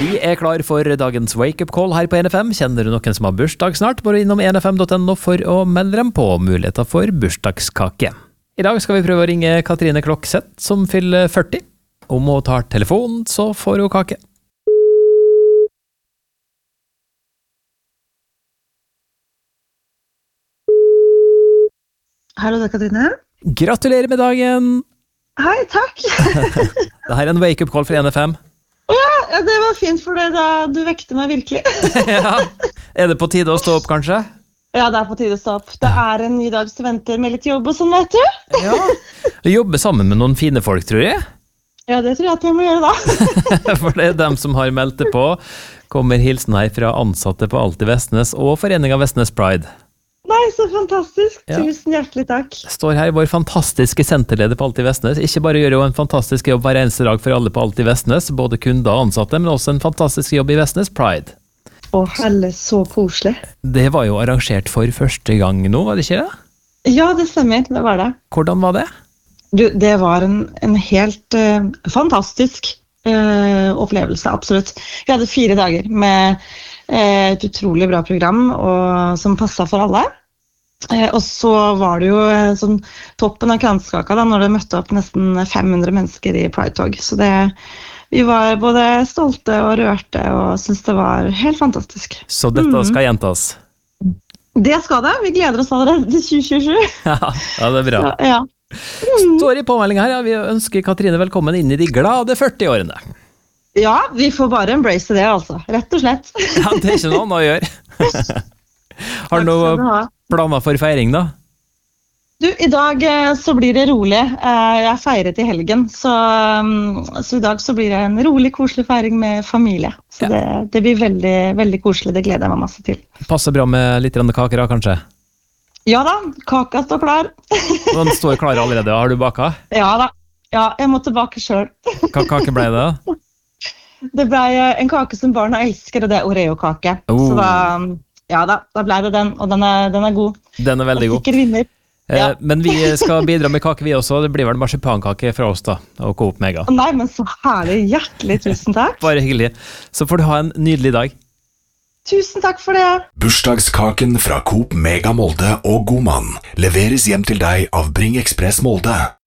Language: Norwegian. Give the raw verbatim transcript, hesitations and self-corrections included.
Vi er klar for dagens wake-up call her på N F M. Kjenner du noen som har bursdag snart? Bare innom n f m dot n o for å melde dem på muligheter for bursdagskake. I dag skal vi prøve å ringe Katrine Klokseth, som fyller førti. Om hun tar telefonen, så får hun kake. Hallo, det er Katrine. Gratulerer med dagen! Hei, takk! Det her er en wake-up call for N F M. Ja, det var fint for deg da du vekte meg virkelig. Ja. Er det på tide å stå opp, kanskje? Ja, det er på tide å stå opp. Det er en ny dag som venter med litt jobb og sånn, vet du. Ja. Du jobber sammen med noen fine folk, tror jeg. Ja, det tror jeg at jeg må gjøre da. For det er dem som har meldt det på. Kommer hilsen her fra ansatte på Alltid Vestnes og Foreningen Vestnes Pride. Nei, så fantastisk. Ja. Tusen hjertelig takk. Står her vår fantastiske senterleder på Alltid Vestnes. Ikke bare gjør hun en fantastisk jobb hver eneste dag for alle på Alltid Vestnes, både kunder og ansatte, men også en fantastisk jobb i Vestnes Pride. Å, helle, så koselig. Det var jo arrangert for første gang nå, var det ikke det? Ja, det stemmer. Det var det. Hvordan var det? Du, det var en, en helt uh, fantastisk uh, opplevelse, absolutt. Vi hadde fire dager med uh, et utrolig bra program og, som passet for alle. Uh, og så var det jo uh, sånn, toppen av kranskaka da, når det møtte opp nesten fem hundre mennesker i Pride-tog. Så det, vi var både stolte og rørte og syntes det var helt fantastisk. Så dette skal gjentas? Det skal det. Vi gleder oss allerede til tjue tjuesju. Ja, ja, det er bra. Så, ja. Står i påmeldingen her, ja. Vi ønsker Katrine velkommen inn i de glade førti-årene. Ja, vi får bare embrace det, altså. Rett og slett. Ja, det er ikke noe annet å gjøre. Har du noen planer for feiring, da? Du, i dag så blir det rolig. Jeg feiret i helgen, så, så i dag så blir det en rolig, koselig feiring med familie. Så ja. det, det blir veldig, veldig koselig. Det gleder jeg meg masse til. Passer bra med litt kaker, kanskje? Ja da, kaka står klar. Den står klar allerede, har du baka? Ja da, ja, jeg måtte bake selv. Hva kake ble det da? Det ble en kake som barna elsker, og det er Oreo-kake. Oh. Så da, ja da, da ble det den, og den er, den er god. Den er veldig god. Sikker vinner. Ja. Eh, men vi skal bidra med kake vi også, det blir vel marsipankake fra oss da, og Coop Mega. Nei, men så herlig, hjertelig tusen takk. Bare hyggelig. Så får du ha en nydelig dag. Tusen takk for det. Bursdagskaken fra Coop Mega Molde og Godmann leveres hjem til deg av Bring Express Molde.